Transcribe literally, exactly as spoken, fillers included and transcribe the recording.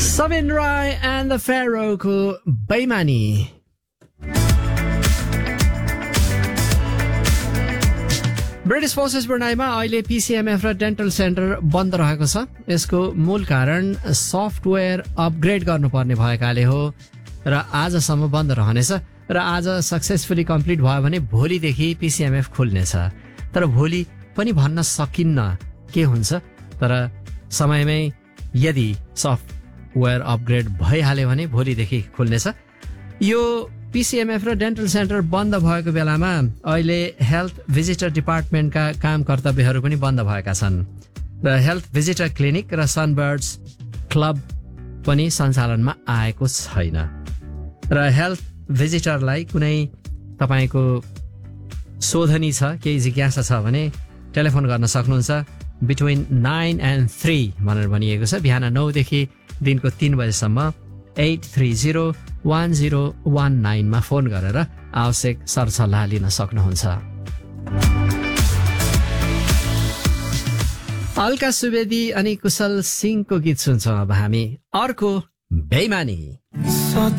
Sabin Rai and the Pharaoh को बेइमानी। British forces ब्रुनाईमा अहिले पीसीएमएफ र डेन्टल सेन्टर बन्द रहेको छ। यसको मूल कारण सफ्टवेयर अपग्रेड गर्नुपर्ने भएकाले हो र आजसम्म बन्द रहनेछ र आज सक्सेसफुली कम्प्लिट भयो भने भोलिदेखि पीसीएमएफ खुल्नेछ। तर भोलि पनि भन्न सकिन्न के हुन्छ, तर समयमै यदि सफ्टवेयर अपग्रेड भइहाल्यो भने भोलिदेखि खुल्नेछ। यो पीसीएमएफ र डेन्टल सेन्टर बन्द भएको बेलामा अहिले हेल्थ भिजिटर डिपार्टमेन्टका काम कर्तव्यहरू पनि बन्द भएका छन् र हेल्थ भिजिटर क्लिनिक र सनबर्ड्स क्लब पनि सञ्चालनमा आएको छैन। र हेल्थ भिजिटरलाई कुनै तपाईँको शोधनी छ, केही जिज्ञासा छ भने टेलिफोन गर्न सक्नुहुन्छ। बिट्विन नाइन एन्ड थ्री भनेर भनिएको छ। बिहान नौदेखि दिनको तीन बजेसम्म at three zero one zero one नाइनमा फोन गरेर आवश्यक सरसल्लाह लिन सक्नुहुन्छ। अलका सुवेदी अनि कुशल सिंहको गीत सुन्छौँ अब हामी। अर्को बेइमानी।